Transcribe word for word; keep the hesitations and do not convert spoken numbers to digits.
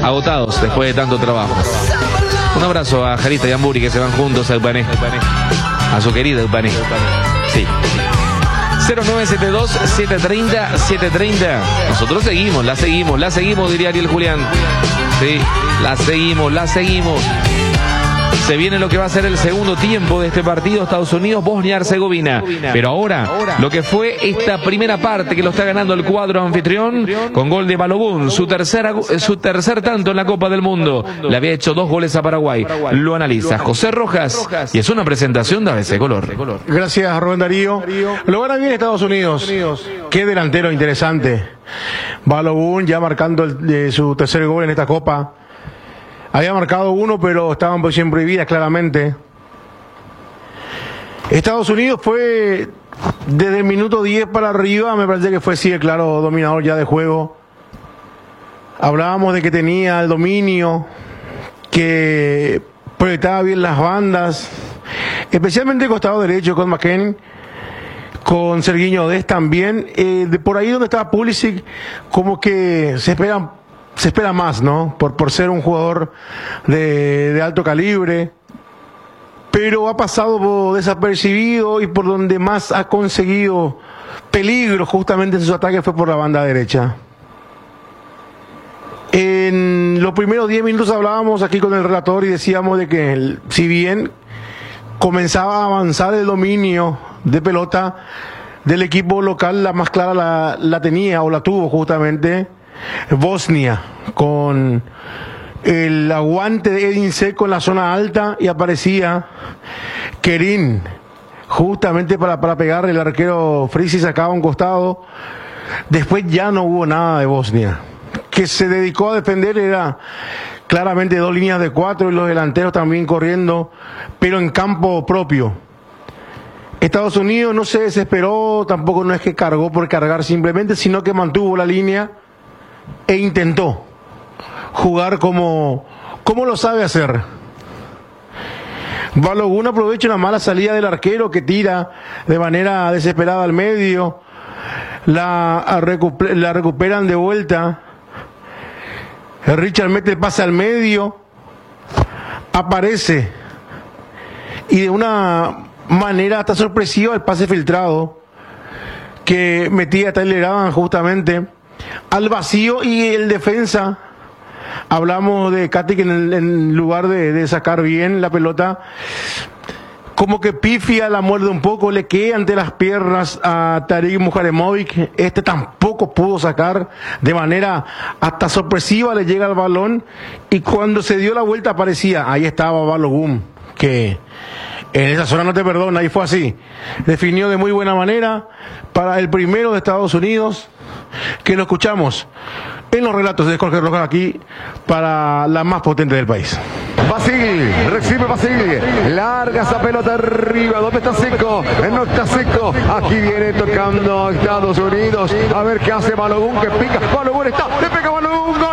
agotados después de tanto trabajo. Un abrazo a Jarita y Amburi que se van juntos a Upané, a su querida Upané. Sí. cero nueve siete dos, siete tres cero, siete tres cero. Nosotros seguimos, la seguimos, la seguimos, diría Ariel Julián. Sí, la seguimos, la seguimos. Se viene lo que va a ser el segundo tiempo de este partido, Estados Unidos, Bosnia-Herzegovina. Pero ahora, lo que fue esta primera parte que lo está ganando el cuadro anfitrión, con gol de Balogun, su, tercera, su tercer tanto en la Copa del Mundo. Le había hecho dos goles a Paraguay. Lo analiza José Rojas y es una presentación de A B C Color. Gracias, Rubén Darío. Lo gana bien Estados Unidos. Qué delantero interesante. Balogun ya marcando el, eh, su tercer gol en esta Copa. Había marcado uno, pero estaba en posición prohibida, claramente. Estados Unidos fue desde el minuto diez para arriba, me parece que fue sí el claro dominador ya de juego. Hablábamos de que tenía el dominio, que proyectaba bien las bandas, especialmente el costado derecho con McKennie, con Sergiño Dest también. Eh, de por ahí donde estaba Pulisic, como que se esperan Se espera más, ¿no? Por, por ser un jugador de, de alto calibre. Pero ha pasado desapercibido y por donde más ha conseguido peligro justamente en su ataque fue por la banda derecha. En los primeros diez minutos hablábamos aquí con el relator y decíamos de que el, si bien comenzaba a avanzar el dominio de pelota del equipo local, la más clara la, la tenía o la tuvo justamente Bosnia, con el aguante de Edin Dzeko en la zona alta, y aparecía Kerin justamente para, para pegar. El arquero Frisi sacaba un costado. Después ya no hubo nada de Bosnia. Que se dedicó a defender era claramente dos líneas de cuatro y los delanteros también corriendo, pero en campo propio. Estados Unidos no se desesperó, tampoco no es que cargó por cargar simplemente, sino que mantuvo la línea e intentó jugar como, como lo sabe hacer. Balogun aprovecha una mala salida del arquero que tira de manera desesperada al medio, la, recuper, la recuperan de vuelta. Richard mete el pase al medio, aparece y de una manera hasta sorpresiva el pase filtrado que metía Tyler Adams justamente al vacío, y el defensa, hablamos de Katic en, el, en lugar de, de sacar bien la pelota, como que pifia, la muerde un poco, le queda ante las piernas a Tarik Muharemovic. Este tampoco pudo sacar, de manera hasta sorpresiva le llega el balón, y cuando se dio la vuelta aparecía, ahí estaba Balogun, que en esa zona no te perdona, y fue así. Definió de muy buena manera para el primero de Estados Unidos, que lo escuchamos en los relatos de Jorge Rojas aquí para la más potente del país. Basil, recibe Basil, larga esa pelota arriba, ¿dónde está Dzeko? No está Dzeko, aquí viene tocando Estados Unidos, a ver qué hace Balogun, que pica, Balogun está, le pega Balogun, gol.